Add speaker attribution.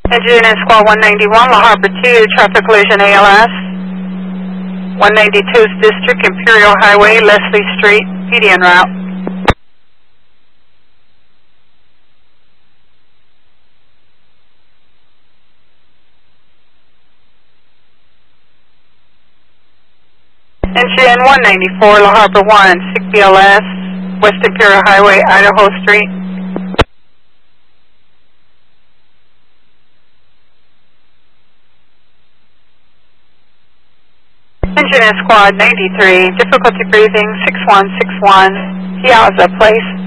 Speaker 1: Engine in Squad 191, La Harbor 2, traffic collision ALS. 192's District, Imperial Highway, Leslie Street, PD en route. Engine 194, La Harbor 1, 6 BLS, West Imperial Highway, Idaho Street. Engine in Squad 93, difficulty breathing 6161, Piazza Place.